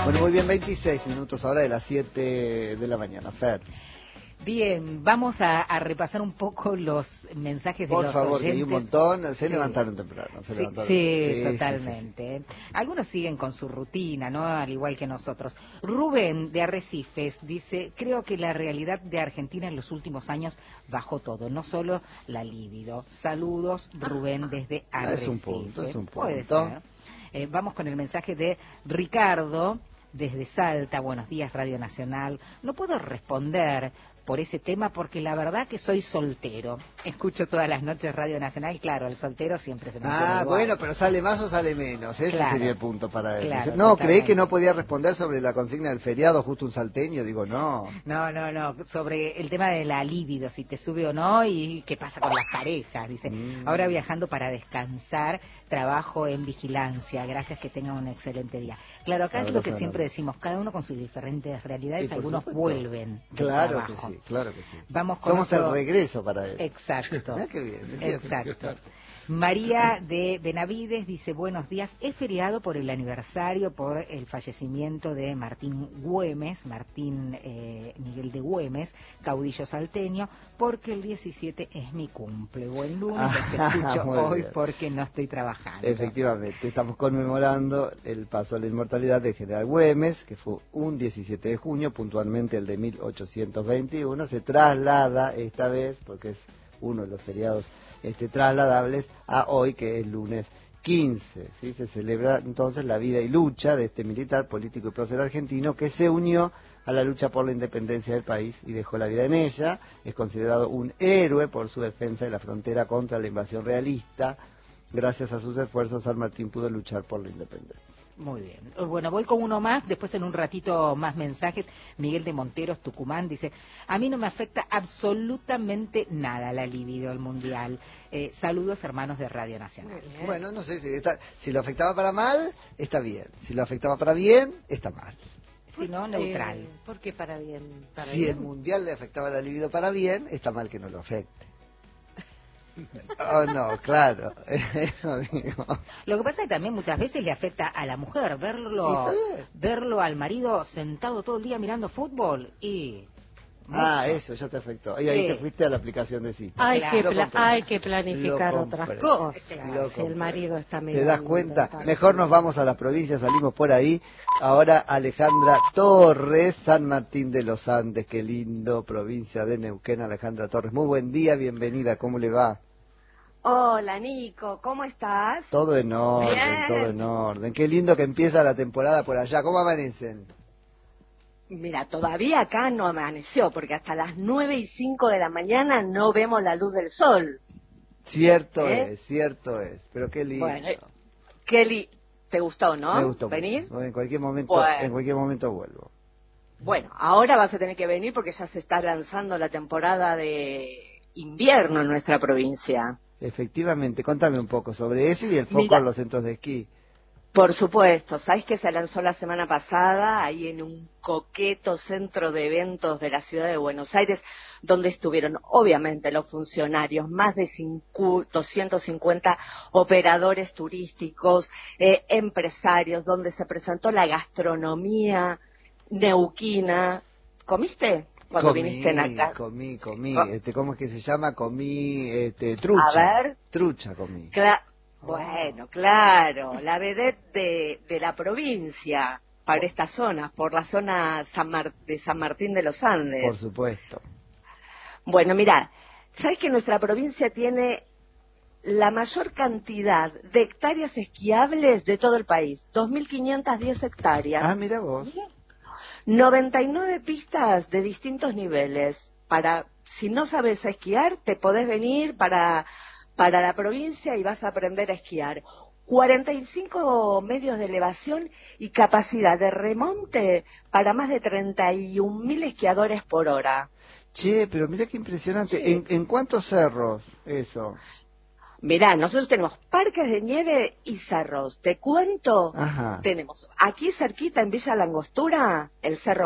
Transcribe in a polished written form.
Bueno, muy bien, 26 minutos ahora de las 7 de la mañana. Fer. Bien, vamos a repasar un poco los mensajes de los oyentes. Por favor, que hay un montón. Se levantaron temprano. Sí, totalmente. Sí. Algunos siguen con su rutina, ¿no? Al igual que nosotros. Rubén, de Arrecifes, dice: creo que la realidad de Argentina en los últimos años bajó todo, no solo la libido. Saludos, Rubén, desde Arrecifes. Es un punto. Puede ser. Vamos con el mensaje de Ricardo, desde Salta. Buenos días, Radio Nacional. No puedo responder por ese tema porque la verdad que soy soltero. Escucho todas las noches Radio Nacional. Claro, el soltero siempre se mantiene igual. Bueno, pero ¿sale más o sale menos? Ese sería el punto para él. Claro, no, creí que no podía responder sobre la consigna del feriado, justo un salteño. Digo, no. No. Sobre el tema de la libido, si te sube o no y qué pasa con las parejas. Dice, ahora viajando para descansar, trabajo en vigilancia. Gracias, que tengan un excelente día. Claro, acá es lo que siempre decimos, cada uno con sus diferentes realidades. Algunos vuelven del trabajo. Claro que sí. Somos el regreso para él. Exacto. Qué bien. Exacto. María de Benavides dice: buenos días, es feriado por el aniversario, por el fallecimiento de Martín Güemes, Miguel de Güemes, caudillo salteño, porque el 17 es mi cumple. Buen lunes, los escucho hoy porque no estoy trabajando. Efectivamente, estamos conmemorando el paso a la inmortalidad del general Güemes, que fue un 17 de junio, puntualmente el de 1821. Se traslada esta vez, porque es uno de los feriados trasladables, a hoy, que es lunes 15. ¿Sí? Se celebra entonces la vida y lucha de este militar, político y prócer argentino que se unió a la lucha por la independencia del país y dejó la vida en ella. Es considerado un héroe por su defensa de la frontera contra la invasión realista. Gracias a sus esfuerzos, San Martín pudo luchar por la independencia. Muy bien. Bueno, voy con uno más, después en un ratito más mensajes. Miguel de Monteros, Tucumán, dice: a mí no me afecta absolutamente nada la libido del mundial. Saludos, hermanos de Radio Nacional. Bueno, no sé, si lo afectaba para mal, está bien. Si lo afectaba para bien, está mal. Si no, neutral. ¿Por qué para bien? Si el mundial le afectaba la libido para bien, está mal que no lo afecte. Oh, no, claro, eso digo. Lo que pasa es que también muchas veces le afecta a la mujer verlo al marido sentado todo el día mirando fútbol y... eso ya te afectó. Y ahí te fuiste a la aplicación de cita. Hay que planificar otras cosas. Si el marido está mirando. ¿Te das cuenta? Mejor nos vamos a las provincias, salimos por ahí. Ahora Alejandra Torres, San Martín de los Andes, qué lindo, provincia de Neuquén. Alejandra Torres, muy buen día, bienvenida, ¿cómo le va? Hola Nico, ¿cómo estás? Todo en orden, bien. Todo en orden. Qué lindo que empieza la temporada por allá. ¿Cómo amanecen? Mira, todavía acá no amaneció, porque hasta las 9:05 de la mañana no vemos la luz del sol. Cierto es. Pero qué lindo. Bueno, ¿te gustó, no? Me gustó ¿venir? Mucho. En cualquier momento vuelvo. Bueno, ahora vas a tener que venir porque ya se está lanzando la temporada de invierno en nuestra provincia. Efectivamente, contame un poco sobre eso y el foco en los centros de esquí. Por supuesto, ¿sabes que se lanzó la semana pasada ahí en un coqueto centro de eventos de la ciudad de Buenos Aires, donde estuvieron obviamente los funcionarios, más de 250 operadores turísticos, empresarios, donde se presentó la gastronomía neuquina? ¿Comiste? Cuando viniste acá. Comí. ¿Cómo es que se llama? Comí trucha. A ver. Trucha comí. Bueno, claro, la vedette de la provincia para esta zona, por la zona de San Martín de los Andes. Por supuesto. Bueno, mirá, ¿sabes que nuestra provincia tiene la mayor cantidad de hectáreas esquiables de todo el país? 2.510 hectáreas. Ah, mira vos. 99 pistas de distintos niveles. Si no sabes esquiar, te podés venir para la provincia y vas a aprender a esquiar. 45 medios de elevación y capacidad de remonte para más de 31.000 esquiadores por hora. Che, pero mira qué impresionante. Sí. ¿En cuántos cerros eso? Mirá, nosotros tenemos parques de nieve y cerros. Te cuento, tenemos aquí cerquita en Villa Langostura el cerro